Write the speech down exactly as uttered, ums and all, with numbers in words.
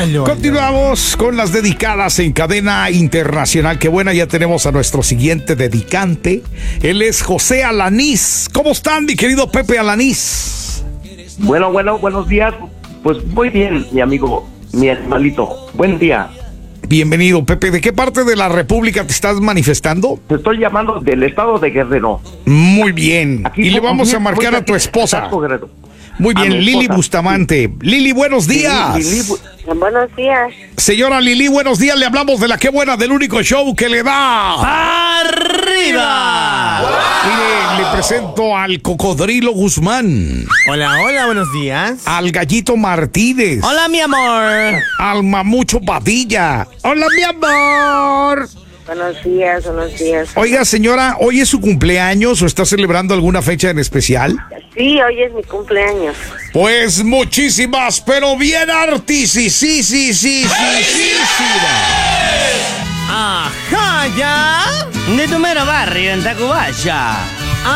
Aló, Continuamos aló. con las dedicadas en cadena internacional. Qué buena, ya tenemos a nuestro siguiente dedicante. Él es José Alanís. ¿Cómo están, mi querido Pepe Alanís? Bueno, bueno, buenos días. Pues muy bien, mi amigo, mi animalito. Buen día. Bienvenido, Pepe. ¿De qué parte de la República te estás manifestando? Te estoy llamando del estado de Guerrero. Muy bien. Aquí y le somos vamos a muy- marcar muy a tu esposa. cerquita, Guerrero. Muy A bien, mi Lili esposa. Bustamante. Lili, buenos días. Lili, Lili, Buenos días. Señora Lili, buenos días. Le hablamos de la Qué Buena, del único show que le da. ¡Arriba! Mire, le presento al Cocodrilo Guzmán, Hola, hola, buenos días. al Gallito Martínez, Hola, mi amor. al Mamucho Padilla. Hola, mi amor. Buenos días, buenos días. Oiga, señora, ¿hoy es su cumpleaños o está celebrando alguna fecha en especial? Sí, hoy es mi cumpleaños. Pues muchísimas, pero bien artisis, sí, sí, sí, sí, sí, sí. Ajá, ya. De tu mero barrio en Tacubaya.